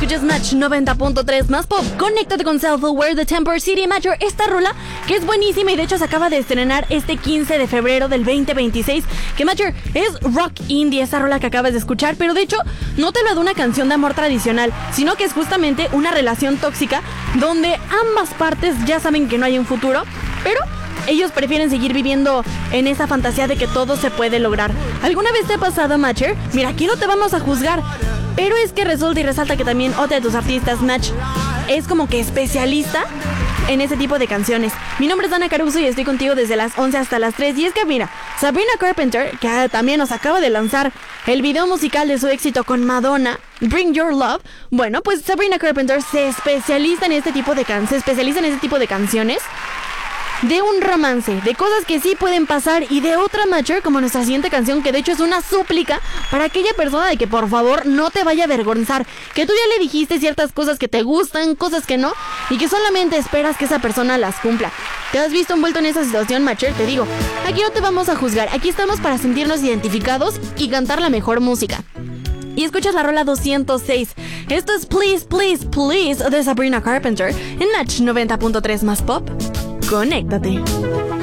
escuchas Match 90.3 más pop. Conéctate con Self-Aware de Temper City Matcher. Esta rola que es buenísima y de hecho se acaba de estrenar este 15 de febrero del 2026. Que Matcher es rock indie, esa rola que acabas de escuchar. Pero de hecho no te lo da una canción de amor tradicional, sino que es justamente una relación tóxica donde ambas partes ya saben que no hay un futuro, pero ellos prefieren seguir viviendo en esa fantasía de que todo se puede lograr. ¿Alguna vez te ha pasado, Matcher? Mira, aquí no te vamos a juzgar, pero es que resulta y resalta que también otra de tus artistas, Match, es como que especialista en ese tipo de canciones. Mi nombre es Dana Caruso y estoy contigo desde las 11 hasta las 3. Y es que mira, Sabrina Carpenter, que también nos acaba de lanzar el video musical de su éxito con Madonna, Bring Your Love. Bueno, pues Sabrina Carpenter se especializa en este tipo de canciones de un romance, de cosas que sí pueden pasar, y de otra, Matcher, como nuestra siguiente canción, que de hecho es una súplica para aquella persona de que por favor no te vaya a avergonzar, que tú ya le dijiste ciertas cosas que te gustan, cosas que no, y que solamente esperas que esa persona las cumpla. ¿Te has visto envuelto en esa situación, Matcher? Te digo, aquí no te vamos a juzgar, aquí estamos para sentirnos identificados y cantar la mejor música. Y escuchas la rola 206. Esto es Please, Please, Please de Sabrina Carpenter en Match 90.3 más pop. Conéctate.